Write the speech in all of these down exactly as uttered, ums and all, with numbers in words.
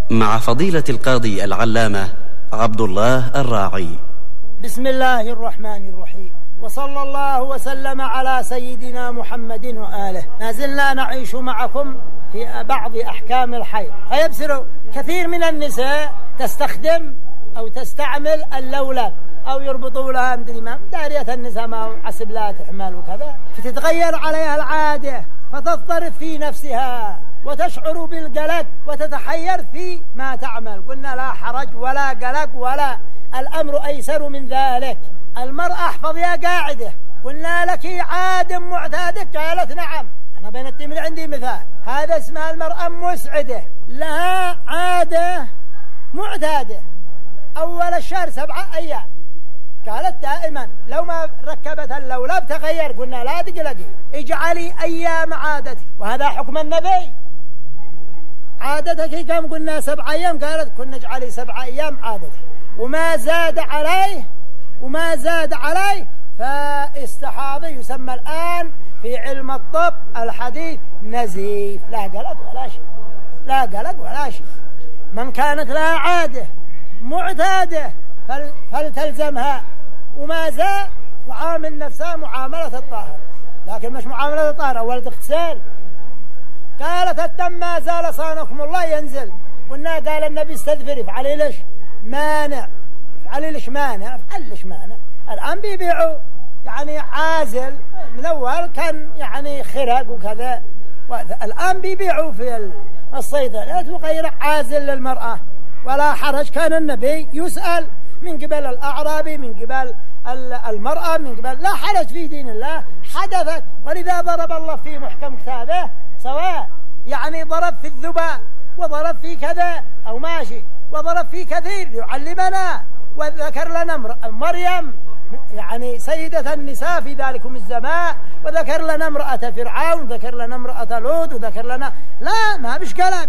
مع فضيلة القاضي العلامة عبد الله الراعي. بسم الله الرحمن الرحيم، وصلى الله وسلم على سيدنا محمد وآله. ما زلنا نعيش معكم في بعض أحكام الحيض. فيبصر كثير من النساء تستخدم أو تستعمل اللولب أو يربطوا لها مدري ما دارية النساء ما عسب لا تحمل وكذا، فتتغير عليها العادة فتضطرب في نفسها وتشعر بالقلق وتتحير في ما تعمل. قلنا لا حرج ولا قلق ولا، الأمر أيسر من ذلك. المرأة احفظ يا قاعدة، قلنا لك عاد معتادة، قالت نعم. أنا بين التمر عندي مثال، هذا اسمها المرأة مسعدة، لها عادة معتادة أول الشهر سبعة أيام، قالت دائما لو ما ركبت اللولب تغير. قلنا لا تقلقي، اجعلي أيام عادتك، وهذا حكم النبي. عادتك كم؟ قلنا سبعة أيام، قالت كنا اجعلي سبعة أيام عادتك، وما زاد عليه وما زاد عليه فاستحاضي، يسمى الآن في علم الطب الحديث نزيف، لا قلق ولا شيء، لا قلق ولا شيء. من كانت لها عادة معتادة فلتلزمها، وما زاد وعامل نفسها معاملة الطاهر، لكن مش معاملة الطاهر أول اغتسال. قالت الدم ما زال صانكم الله ينزل. قلنا قال النبي استدفري، افعلي ليش مانع، افعلي ليش مانع، افعلي ليش مانع. الآن بيبيعوا يعني عازل، من أول كان يعني خرق وكذا، الآن بيبيعوا في الصيدليات وغير عازل للمرأة، ولا حرج. كان النبي يسأل من قبل الأعرابي، من قبل المرأة، من قبل، لا حرج في دين الله. حدثت، ولذا ضرب الله في محكم كتابه سواء، يعني ضرب في الذباء وضرب في كذا أو ماشي، وضرب في كثير يعلمنا. وذكر لنا مريم يعني سيدة النساء في ذلكم الزمان، وذكر لنا امرأة فرعون، وذكر لنا امرأة لوط، وذكر لنا، لا ما بش قلق.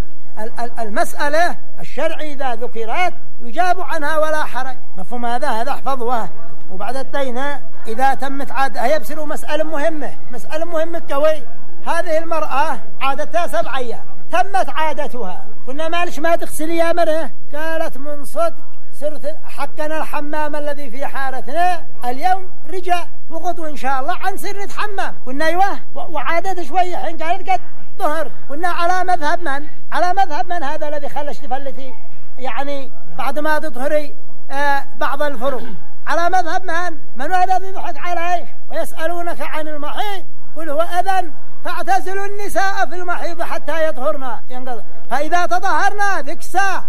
المسألة الشرعي إذا ذكرت يجاب عنها ولا حرج. مفهوم هذا؟ هذا احفظوها. وبعد التينة إذا تمت عادة يبصروا مسألة مهمة، مسألة مهمة قوي. هذه المرأة عادتها سبع أيام، تمت عادتها، قلنا مالش ما تغسلي يا مرة؟ قالت من صدق صرت حقنا الحمام الذي في حارتنا اليوم رجع، وغدو إن شاء الله عن سر نتحمم. قلنا أيوه، وعادت شوية حين قالت قد طهر. قلنا على مذهب من؟ على مذهب من هذا الذي خلش تفلتي يعني بعد ما تطهري آه بعض الفروع؟ على مذهب من؟ من هذا الذي يضحك عليه؟ ويسألونك عن المحيض قل هو أذن فاعتزلوا النساء في المحيض حتى يطهرنا. ينقض فإذا تطهرنا ذيك الساعة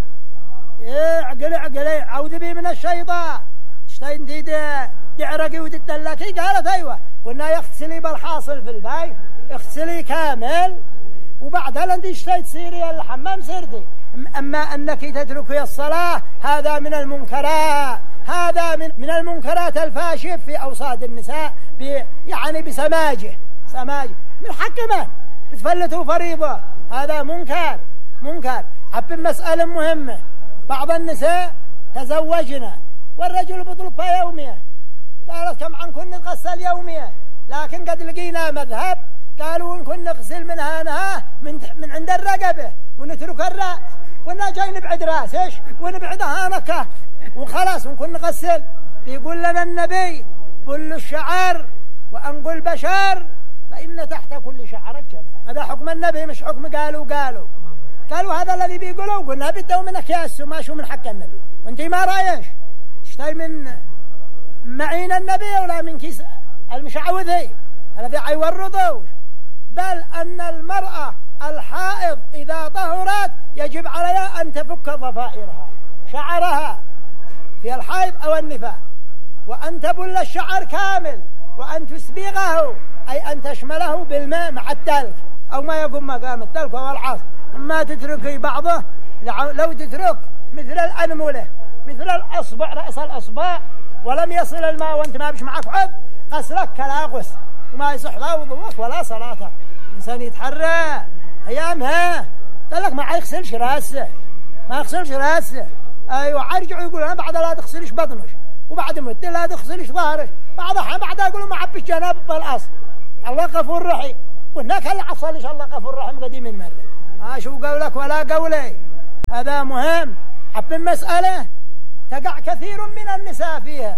اعقلي اعقلي عوذ بي من الشيطان، تشتي انتي تعرقي وتتلكي؟ قالت ايوه. قلنا يغسلي بالحاصل في الباي، اغسلي كامل، وبعدها انتي اشتي تسيري الحمام سيرتي. اما انك تتركي الصلاة هذا من المنكرات، هذا من من المنكرات الفاشية في اوساط النساء، يعني بسماجه سماجه من حق من بتفلتوا فريضة، هذا منكر منكر. حب مسألة مهمة، بعض النساء تزوجنا والرجل بيطلب فيها يومية، قالت كم عن كن نغسل يومية، لكن قد لقينا مذهب قالوا إن كن نغسل من هانها من, من عند الرقبة ونترك الرأس، كنا جاي نبعد راس ايش ونبعد هانك وخلاص ونكون نغسل. بيقول لنا النبي كل الشعر وأنقل بشر فإن تحت كل شعر جنة. هذا حكم النبي مش حكم قالوا قالوا قالوا هذا الذي بيقولوا. قلنا بدوا منك يا السما شو من حق النبي، وانت ما رايش تشتي من معين النبي ولا من كيس المشعوذي الذي يورطوش. بل أن المرأة الحائض إذا طهرت يجب عليها أن تفك ضفائرها شعرها في الحيض أو النفاس، وأن تبل الشعر كامل، وأن تسبغه أي أن تشمله بالماء مع التلك أو ما يقوم مقام التلك وهو العصر. ما تتركي بعضه، لو تترك مثل الأنملة مثل الأصبع رأس الأصبع ولم يصل الماء وانت ما بش معك عب، غسلك كلا غسل وما يصح لا وضوءك ولا صلاتك. إنسان يتحرى أيامها قال لك ما يغسلش راسه، ما يغسلش راسه. أيوة يرجعوا يقولوا أنا بعد لا تغسلش بطنك، وبعد مت لا تغسلش ظهرك، بعدها بعدها يقولوا ما حبش جناب بالأصل. الله غفور رحيم، وهناك هل عصلش الله غفور رحيم قديم من مرة. ما شو قولك ولا قولي. هذا مهم. حب المسألة تقع كثير من النساء فيها،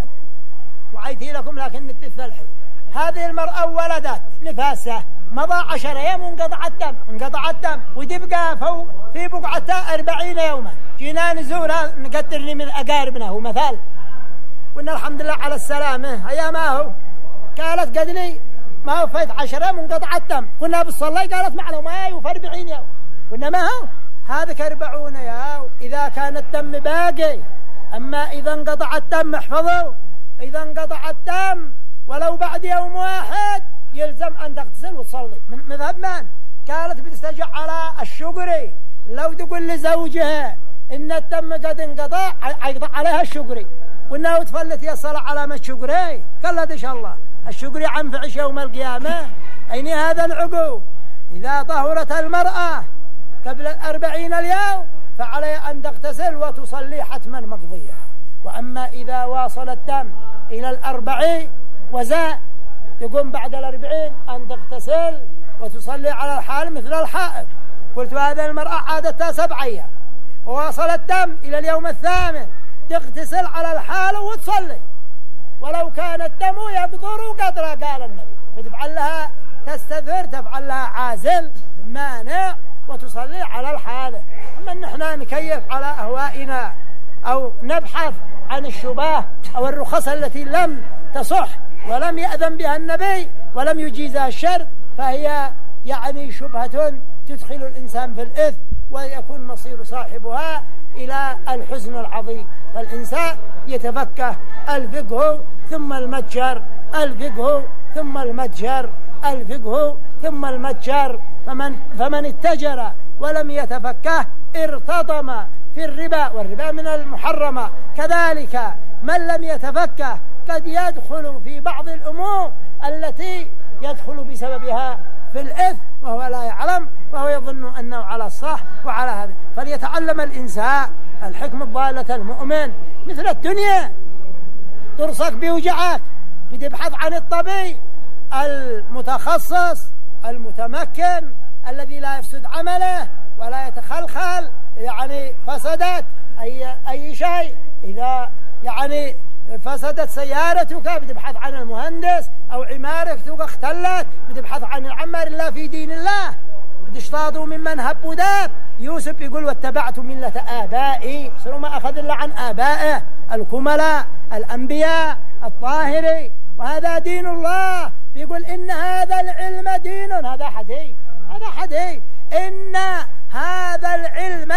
وعيتي لكم لكن نتثل الحين. هذه المرأة ولدت نفاسة، مضى عشر أيام وانقطع الدم، انقطع الدم وتبقى فوق في بقعتها أربعين يوما. جينا نزورها نقدر لي من أقاربنا، هو مثال، قلنا الحمد لله على السلامة. هيا ما هو؟ قالت قد لي ما هو فايت عشر أيام وانقطع الدم. كنا بالصلاة قالت معنا ما هو في أربعين يوم. قلنا ما هو هذاك أربعون يوم إذا كان الدم باقي، أما إذا انقطع الدم احفظوا، إذا انقطع الدم ولو بعد يوم واحد يلزم أن تغتسل وتصلي. مذهب من؟ قالت بتستجع على الشقري، لو تقول لزوجها إن الدم قد انقطع يقطع عليها الشقري، وإنه تفلت يا الصلاة علامة الشقري. قالت إن شاء الله الشقري عنفعش يوم القيامة. أين هذا العقوب؟ إذا طهرت المرأة قبل الأربعين اليوم فعليها أن تغتسل وتصلي حتما مقضية. وأما إذا واصل الدم إلى الأربعين وزاء تقوم بعد الأربعين أن تغتسل وتصلي على الحال مثل الحائض. قلت هذا المرأة عادتها سبع أيام وواصل الدم إلى اليوم الثامن تغتسل على الحال وتصلي، ولو كان الدم يقدر قدره قال النبي، فتفعل لها تستثر، تفعل لها عازل مانع وتصلي على الحالة. أما نحن نكيف على أهوائنا أو نبحث عن الشبهة أو الرخص التي لم تصح ولم يأذن بها النبي ولم يجيزها الشرع، فهي يعني شبهة تدخل الإنسان في الإثم ويكون مصير صاحبها إلى الحزن العظيم. فالإنسان يتفكه الفقه ثم المتجر، الفقه ثم المتجر، الفقه ثم المتجر. فمن, فمن اتجر ولم يتفكه ارتضم في الربا، والربا من المحرمة. كذلك من لم يتفكه قد يدخل في بعض الأمور التي يدخل بسببها في الإثم وهو لا يعلم، وهو يظن أنه على الصح وعلى هذا. فليتعلم الإنسان الحكمة ضالة المؤمن. مثل الدنيا ترصك بوجعك، بتبحث عن الطبيب المتخصص المتمكن الذي لا يفسد عمله ولا يتخلخل يعني فسدت أي, أي شيء. إذا يعني فسدت سيارتك بتبحث عن المهندس، أو عمارتك اختلت بتبحث عن العمار الله في دين الله. بتشتاطوا ممن هب وداب. يوسف يقول واتبعت ملة آبائي، سنو ما أخذ إلا عن آبائه الكملاء الأنبياء الطاهري، وهذا دين الله. يقول إن هذا العلم دين، هذا حديث، هذا حديث، إن هذا العلم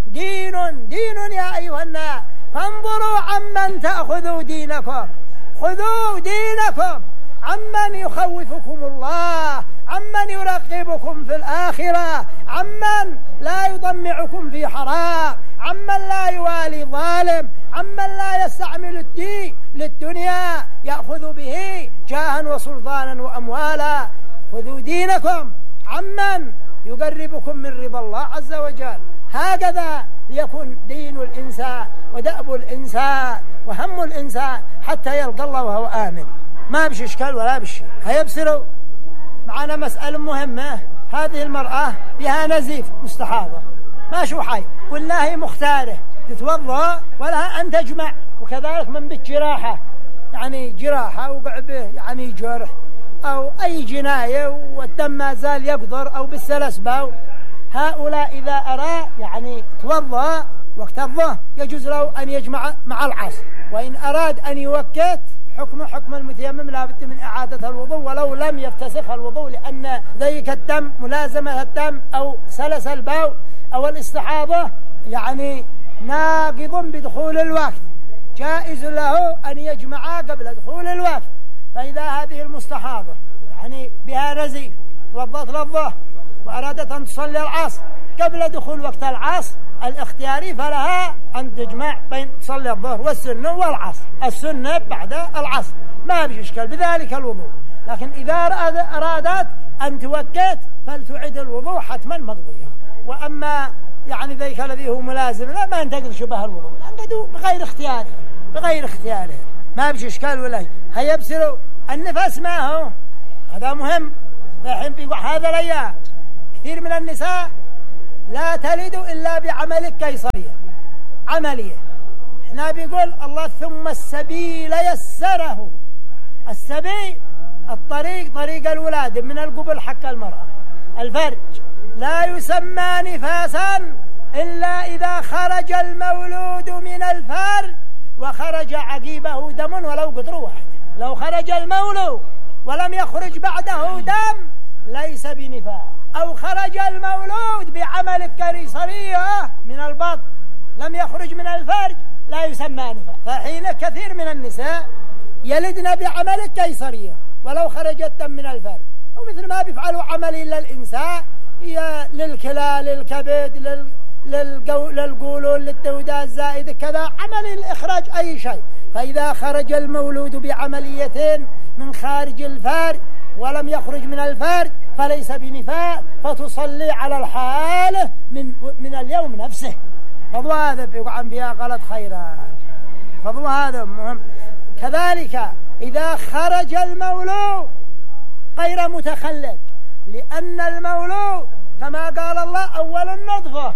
دين دين يا أيها الناس، فانظروا عمن تأخذوا دينكم، خذوا دينكم عمن يخوفكم الله، عمن يرغبكم في الآخرة، عمن لا يضمعكم في حرام، عمن لا يوالي ظالم، عمن لا يستعمل الدين للدنيا يأخذ به جاها وسلطانا وأموالا. خذوا دينكم عمن يقربكم من رضا الله عز وجل. هكذا ليكن دين الإنسان ودأب الإنسان وهم الإنسان حتى يلقى الله وهو آمن، ما بش إشكال ولا بشي. هيبصروا معنا مسألة مهمة. هذه المرأة بها نزيف مستحاضة ما شو حي، قلنا هي مختارة تتوضأ ولها أن تجمع، وكذلك من بالجراحة يعني جراحة وقع به يعني جرح أو أي جناية والدم ما زال يقدر أو بالسلسبة. هؤلاء إذا أرى يعني توضأ وقت الظهر يجوز له أن يجمع مع العصر، وإن أراد أن يوكت حكم حكم المتيمم لا بد من إعادة الوضوء ولو لم يفتسخ الوضوء، لأن ذيك الدم ملازمة الدم أو سلس البول أو الاستحاضة يعني ناقض بدخول الوقت، جائز له أن يجمع قبل دخول الوقت. فإذا هذه المستحاضة يعني بها نزيف توضأت للظهر وأرادت أن تصلي العصر قبل دخول وقت العصر الاختياري، فلها أن تجمع بين تصلي الظهر والسنة والعصر، السنة بعد العصر ما بيش إشكال بذلك الوضوء. لكن إذا أرادت أن توكت فلتعيد الوضوء حتما مقضيها. وأما يعني ذيك الذي هو ملازم لا ما ينتقد شبه الوضوء لأنه بغير اختياره بغير اختياره ما بيش إشكال ولا. هيبصروا النفس ما هو هذا مهم. فالحين في هذا الأيام كثير من النساء لا تلد إلا بعمل القيصرية، عملية. احنا بيقول الله ثم السبيل يسره. السبيل الطريق، طريق الولادة من القبل حق المرأة، الفرج. لا يسمى نفاسا إلا إذا خرج المولود من الفرج وخرج عقيبه دم ولو قطر واحد. لو خرج المولود ولم يخرج بعده دم ليس بنفاس، أو خرج المولود بعمل القيصرية من البطن لم يخرج من الفرج لا يسمى نفاس. فحين كثير من النساء يلدن بعمل القيصرية ولو خرج الدم من الفرج، ومثل ما بيفعلوا عمل للإنسان للكلى للكبد لل للقولون للتوداء الزائد كذا، عمل الإخراج أي شيء. فإذا خرج المولود بعملية من خارج الفرج ولم يخرج من الفرج فليس بنفاس، فتصلي على الحالة من من اليوم نفسه. فضوا هذا بيقع فيها غلط خيرا، فضوا هذا مهم. كذلك إذا خرج المولود غير متخلق، لأن المولود كما قال الله أول النطفة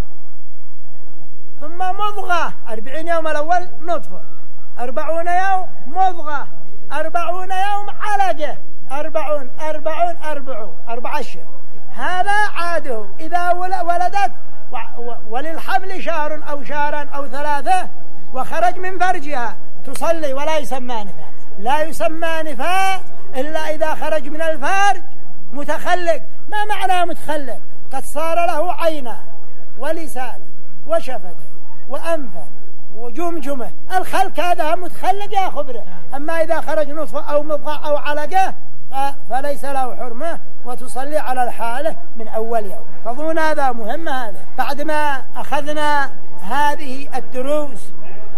ثم مضغة، أربعين يوم الأول نطفة، أربعون يوم مضغة، أربعون يوم علقة، أربعون أربعون أربعون أربع أشهر. هذا عاده. إذا ولدت وللحمل شهر أو شهران أو ثلاثة وخرج من فرجها تصلي ولا يسمى نفاس. لا يسمى نفاس إلا إذا خرج من الفرج متخلق. ما معنى متخلق؟ قد صار له عينا ولسان وشفتين وأنفا وجمجمة. الخلق هذا متخلق يا خبره. أما إذا خرج نطفة أو مضغة أو علقة فليس له حرمة، وتصلي على الحالة من أول يوم. فظن هذا مهم. هذا بعدما أخذنا هذه الدروس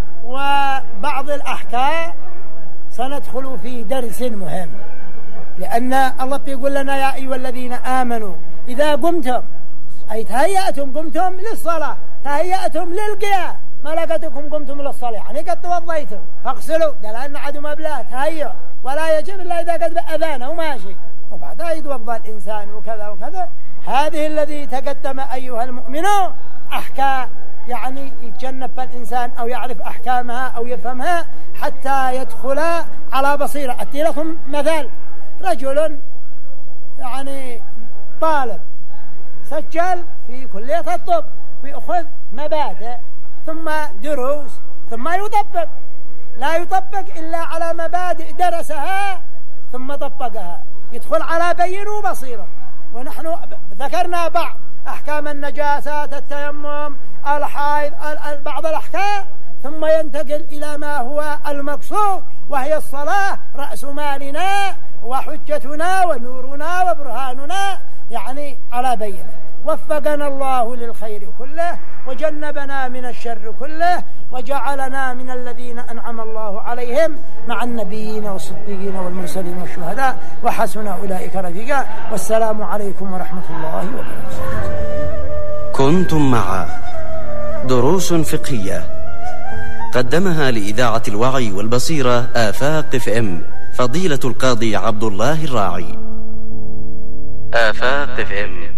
وبعض الأحكام سندخل في درس مهم، لأن الله يقول لنا يا أيها الذين آمنوا إذا قمتم، أي تهيأتم قمتم للصلاة، تهيأتم للقيام، ما لقيتكم قمتم للصلاة يعني قد توضيتم فاغسلوا، لأن عدم أبلاه تهيأ، ولا يجب إلا إذا قد أذان أو ماشي وبعدها يتوضأ الإنسان وكذا وكذا. هذه الذي تقدم أيها المؤمنون أحكام، يعني يتجنب الإنسان أو يعرف أحكامها أو يفهمها حتى يدخل على بصيرة. أتي لكم مثال: رجل يعني طالب سجل في كلية الطب ويأخذ مبادئ ثم دروس ثم يطبق، لا يطبق إلا على مبادئ درسها ثم طبقها، يدخل على بين وبصيرة. ونحن ذكرنا بعض أحكام النجاسات، التيمم، الحائض، بعض الأحكام، ثم ينتقل إلى ما هو المقصود وهي الصلاة، رأس مالنا وحجتنا ونورنا وبرهاننا، يعني على بينه. وفقنا الله للخير كله وجنبنا من الشر كله وجعلنا من الذين أنعم الله عليهم مع النبيين والصديقين والمرسلين والشهداء وحسن أولئك رفيقا. والسلام عليكم ورحمة الله وبركاته. كنتم مع دروس فقهية قدمها لإذاعة الوعي والبصيرة آفاق اف ام فضيلة القاضي عبد الله الراعي. آفاق اف ام